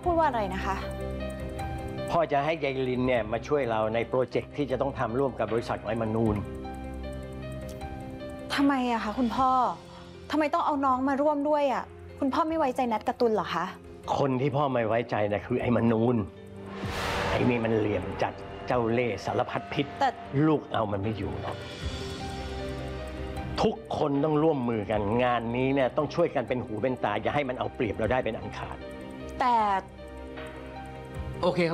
พูดว่าอะไรนะคะพ่อจะให้ยายลินเนี่ยมาช่วยเราในโปรเจกต์ที่จะต้องทำร่วมกับบริษัทไอมานูนทำไมอะคะคุณพ่อทำไมต้องเอาน้องมาร่วมด้วยอะคุณพ่อไม่ไว้ใจนัดการ์ตูนเหรอคะคนที่พ่อไม่ไว้ใจนะคือไอมานูนไอ้นี่มันเหลี่ยมจัดเจ้าเล่ห์สารพัดพิษแต่ลูกเอามันไม่อยู่หรอกทุกคนต้องร่วมมือกันงานนี้เนี่ยต้องช่วยกันเป็นหูเป็นตาอย่าให้มันเอาเปรียบเราได้เป็นอันขาดแต่โอเค